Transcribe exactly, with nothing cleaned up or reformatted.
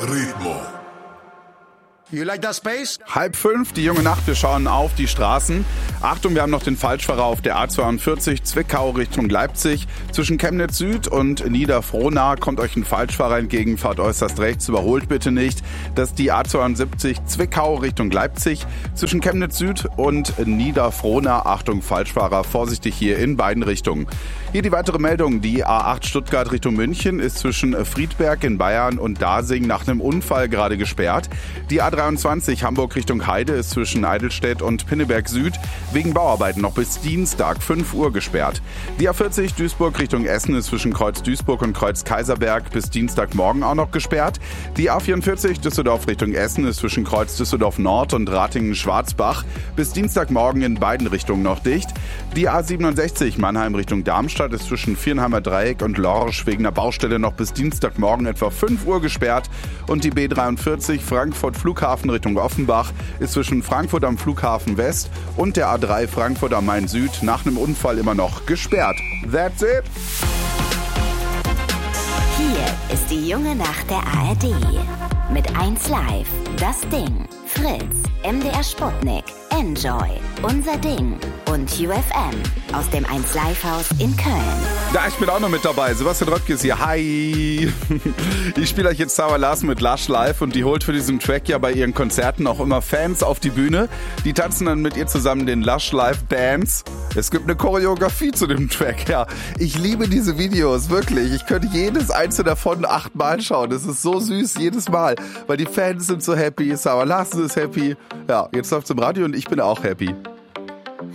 Ritmo. You like that space? Halb fünf, die junge Nacht, wir schauen auf die Straßen. Achtung, wir haben noch den Falschfahrer auf der A zweiundvierzig, Zwickau Richtung Leipzig. Zwischen Chemnitz Süd und Niederfrohnau kommt euch ein Falschfahrer entgegen, fahrt äußerst rechts, überholt bitte nicht. Das ist die A zweiundsiebzig, Zwickau Richtung Leipzig. Zwischen Chemnitz Süd und Niederfrohnau, Achtung, Falschfahrer, vorsichtig hier in beiden Richtungen. Hier die weitere Meldung, die A acht Stuttgart Richtung München ist zwischen Friedberg in Bayern und Dasing nach einem Unfall gerade gesperrt. Die A dreiundzwanzig Hamburg Richtung Heide ist zwischen Eidelstedt und Pinneberg Süd wegen Bauarbeiten noch bis Dienstag fünf Uhr gesperrt. Die A vierzig Duisburg Richtung Essen ist zwischen Kreuz Duisburg und Kreuz Kaiserberg bis Dienstagmorgen auch noch gesperrt. Die A vierundvierzig Düsseldorf Richtung Essen ist zwischen Kreuz Düsseldorf Nord und Ratingen-Schwarzbach bis Dienstagmorgen in beiden Richtungen noch dicht. Die A siebenundsechzig Mannheim Richtung Darmstadt ist zwischen Vierenheimer Dreieck und Lorsch wegen der Baustelle noch bis Dienstagmorgen etwa fünf Uhr gesperrt. Und die B dreiundvierzig Frankfurt Flughafen Richtung Offenbach ist zwischen Frankfurt am Flughafen West und der A drei Frankfurt am Main Süd nach einem Unfall immer noch gesperrt. That's it! Hier ist die junge Nacht der A R D. Mit eins Live, das Ding, Fritz, M D R Sputnik, Enjoy, Unser Ding und U F M aus dem eins Live Haus in Köln. Da, ich bin auch noch mit dabei. Sebastian Röttke ist hier. Hi! Ich spiele euch jetzt Sarah Larsen mit Lush Live und die holt für diesen Track ja bei ihren Konzerten auch immer Fans auf die Bühne. Die tanzen dann mit ihr zusammen den Lush Live Dance. Es gibt eine Choreografie zu dem Track, ja. Ich liebe diese Videos, wirklich. Ich könnte jedes einzelne davon achtmal schauen. Das ist so süß, jedes Mal. Weil die Fans sind so happy, Sarah Larsen ist happy. Ja, jetzt läuft's im Radio und ich bin auch happy.